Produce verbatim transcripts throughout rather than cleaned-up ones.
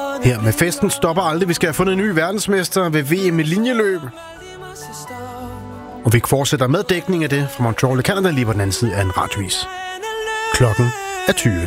Her med festen stopper aldrig. Vi skal have fundet en ny verdensmester ved V M i linjeløb. Og vi fortsætter med dækning af det fra Montreal i Canada lige på den anden side af en radiovis. Klokken er tyve.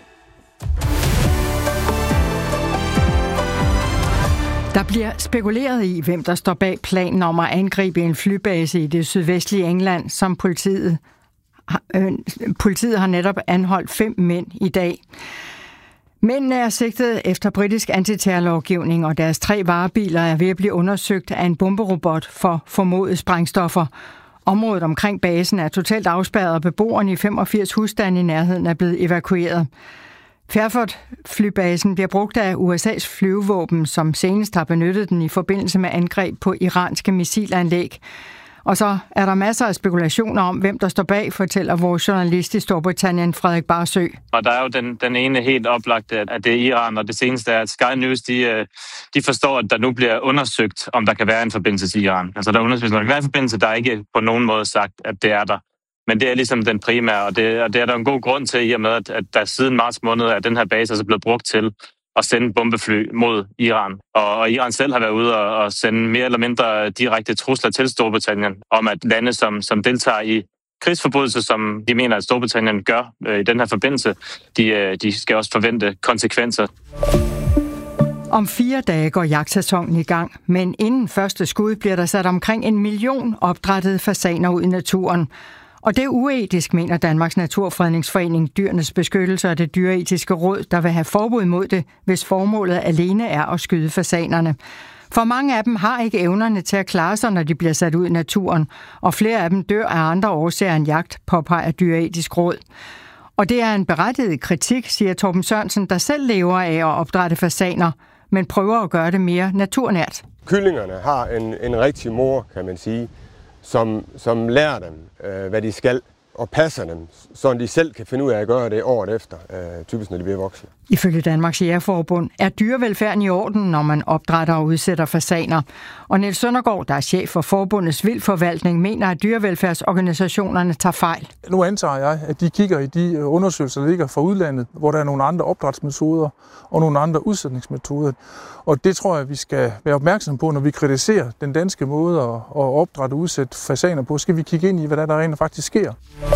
Der bliver spekuleret i, hvem der står bag planen om at angribe en flybase i det sydvestlige England, som politiet, øh, politiet har netop anholdt fem mænd i dag. Mændene er sigtet efter britisk antiterrorlovgivning, og deres tre varebiler er ved at blive undersøgt af en bomberobot for formodet sprængstoffer. Området omkring basen er totalt afspærret, og beboerne i femogfirs husstande i nærheden er blevet evakueret. Fairford-flybasen bliver brugt af U S A's flyvevåben, som senest har benyttet den i forbindelse med angreb på iranske missilanlæg. Og så er der masser af spekulationer om, hvem der står bag, fortæller vores journalist i Storbritannien, Frederik Barsø. Og der er jo den, den ene helt oplagte, at det er Iran, og det seneste er, at Sky News de, de forstår, at der nu bliver undersøgt, om der kan være en forbindelse til Iran. Altså der er undersøgt, om der kan være en forbindelse, der er ikke på nogen måde sagt, at det er der. Men det er ligesom den primære, og det, og det er der en god grund til, i og med, at, at der siden marts måned er den her base altså blevet brugt til at sende bombefly mod Iran. Og, og Iran selv har været ude og, og sende mere eller mindre direkte trusler til Storbritannien om, at lande, som, som deltager i krigsforbrydelser, som de mener, at Storbritannien gør øh, i den her forbindelse, de, øh, de skal også forvente konsekvenser. Om fire dage går jagtsæsonen i gang, men inden første skud bliver der sat omkring en million opdrættede fasaner ud i naturen. Og det er uetisk, mener Danmarks Naturfredningsforening, Dyrenes Beskyttelse og det Dyreetiske Råd, der vil have forbud mod det, hvis formålet alene er at skyde fasanerne. For mange af dem har ikke evnerne til at klare sig, når de bliver sat ud i naturen, og flere af dem dør af andre årsager end jagt, påpeger Dyreetisk Råd. Og det er en berettiget kritik, siger Torben Sørensen, der selv lever af at opdrætte fasaner, men prøver at gøre det mere naturnært. Kyllingerne har en, en rigtig mor, kan man sige, som, som lærer dem, øh, hvad de skal, og passer dem, så de selv kan finde ud af at gøre det året efter, øh, typisk når de bliver voksne. Ifølge Danmarks Jægerforbund er dyrevelfærden i orden, når man opdrætter og udsætter fasaner. Og Niels Søndergaard, der er chef for Forbundets Vildtforvaltning, mener, at dyrevelfærdsorganisationerne tager fejl. Nu antager jeg, at de kigger i de undersøgelser, der ligger fra udlandet, hvor der er nogle andre opdrætsmetoder og nogle andre udsætningsmetoder. Og det tror jeg, vi skal være opmærksom på, når vi kritiserer den danske måde at opdrætte og udsætte fasaner på. Skal vi kigge ind i, hvad der, der rent faktisk sker.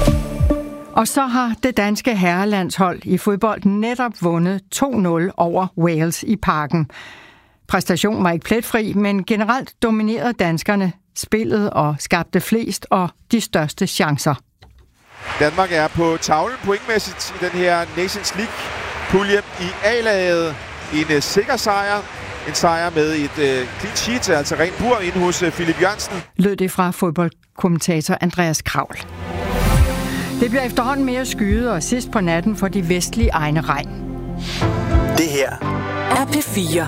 Og så har det danske herrelandshold i fodbold netop vundet to nul over Wales i Parken. Præstationen var ikke pletfri, men generelt dominerede danskerne spillet og skabte flest og de største chancer. Danmark er på tavlen pointmæssigt i den her Nations League-pulje i A-laget. En uh, sikker sejr. En sejr med et uh, clean sheet, altså ren bur inde hos uh, Philip Jørgensen. Lød det fra fodboldkommentator Andreas Kravl. Det bliver efterhånden mere skyet, og sidst på natten for de vestlige egne regn. Det her er P fire.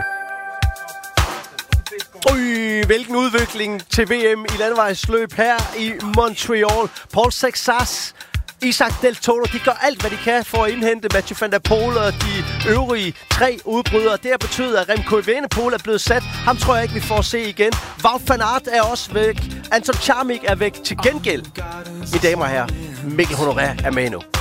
Øj, hvilken udvikling til V M i landevejsløb her i Montreal. Paul Sexas, Isaac Del Toro, de gør alt, hvad de kan for at indhente Mathieu van der Poel og de øvrige tre udbrydere. Det har betydet, at Remco Evenepoel er blevet sat. Ham tror jeg ikke, vi får at se igen. Wout van Aert er også væk. Anton Charmik er væk til gengæld. Mine damer og herrer, Mikkel Honoré er med nu.